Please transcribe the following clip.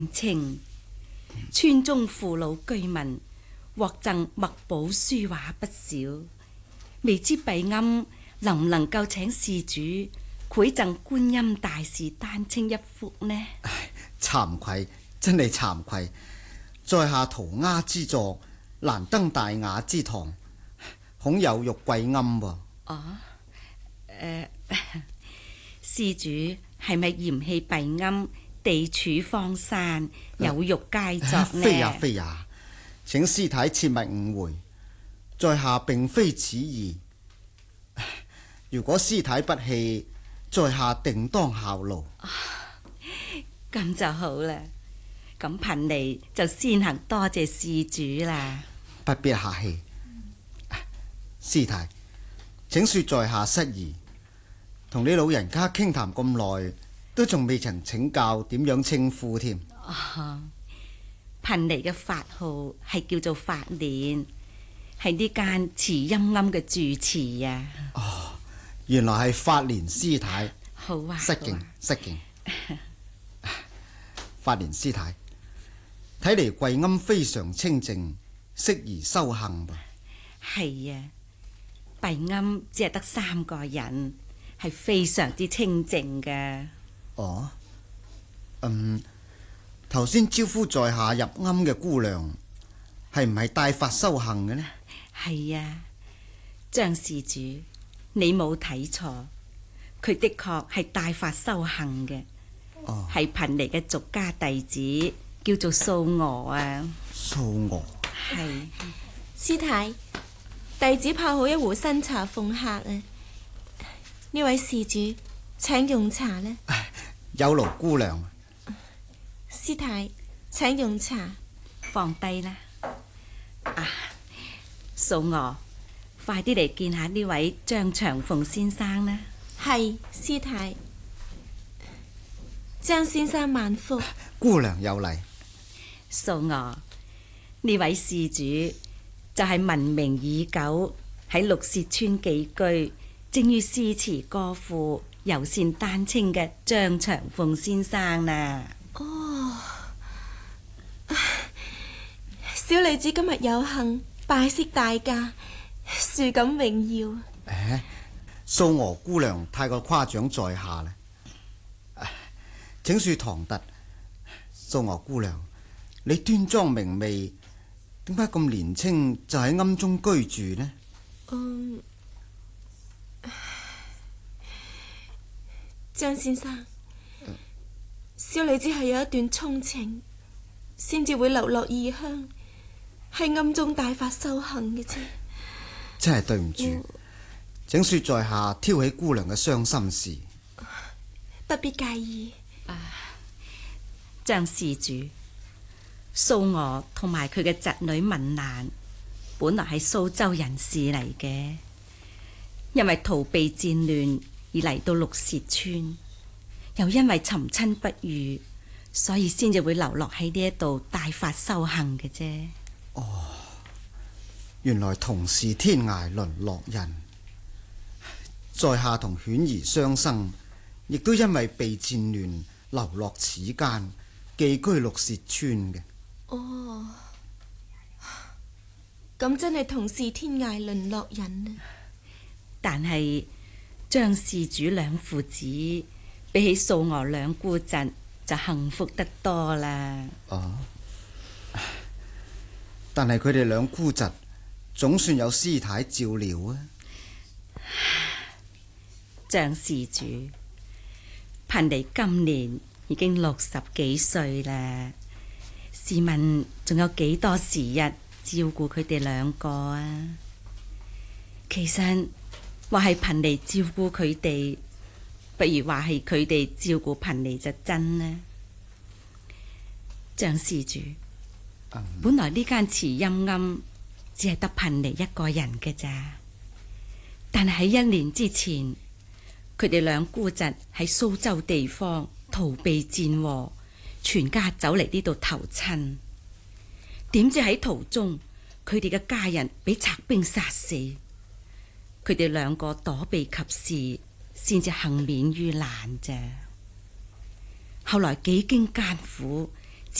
清，村中父老居民獲贈墨寶書畫不少，未知弊庵能唔能夠請事主繪贈觀音大士丹青一幅呢？ 慚愧，真係慚愧，在下塗鴉之作，難登大雅之堂，恐有辱貴庵喎。 施主係咪嫌棄弊庵地處荒山，有辱佳作呢？ 非也非也，請師太切勿誤會，在下並非此意。如果師太不棄，在下定當效勞。 咁就好啦，咁貧尼就先行多謝施主啦。 不必客氣，師太，請說在下失儀。同你老人家傾談咁耐，都仲未曾請教點樣稱呼添。 貧尼嘅法號係叫做法蓮，係呢間慈音庵嘅住持啊。 原來係法蓮師太。 好啊， 失敬失敬。法蓮師太，睇嚟貴庵非常清靜，適宜修行噃。 係啊，弊庵只係得3個人，係非常之清靜嘅。 頭先招呼在下入庵嘅姑娘，係唔係帶法修行嘅呢？ 係啊，張事主，你冇睇錯，佢的確係帶法修行嘅。係貧尼嘅俗家弟子，叫做素娥啊。 素娥係。 師太，弟子泡好一壺新茶奉客啊。呢位事主請用茶呢。 有勞姑娘。 師太，請用茶。 放低啦。素娥，快啲嚟見下呢位張長鳳先生啦。 係，師太。張先生萬福。 姑娘有禮。 素娥，呢位事主就係聞名已久，喺綠屑村寄居，精於詩詞歌賦、柔善丹青嘅張長鳳先生啦。 小女子今日有幸拜識大駕，殊感榮耀。 素娥姑娘太過誇獎在下啦。請恕唐突，素娥姑娘，你端莊明媚，點解咁年輕就喺庵中居住呢？ 張先生，小女子係有一段衷情，先至會流落異鄉，喺暗中大法修行嘅啫。 真係對唔住，請說在下挑起姑娘嘅傷心事。 不必介意。 張事主，素娥同埋佢嘅侄女文蘭，本來係蘇州人士嚟嘅，因為逃避戰亂而嚟到綠屑村，又因為尋親不遇，所以先至會流落喺呢一度大法修行嘅啫。 原來同是天涯淪落人，在下同犬兒相生，亦都因為被戰亂流落此間，寄居綠屑村嘅。 咁真係同是天涯淪落人啊！ 但係張事主兩父子比起素娥兩姑侄就幸福得多啦。 但係佢哋兩姑侄總算有師太照料啊。 張事主，貧尼今年已經60幾歲啦，試問仲有幾多時日照顧佢哋兩個啊？其實話係貧尼照顧佢哋，不如話係佢哋照顧貧尼就真啦。張事主，本來呢間慈音庵只係得貧尼一個人嘅咋，但係喺1年之前，佢哋兩姑侄喺蘇州地方逃避戰禍，全家走嚟呢度投親。點知喺途中，佢哋嘅家人俾賊兵殺死，佢哋兩個躲避及時，先至幸免於難咋。後來幾經艱苦，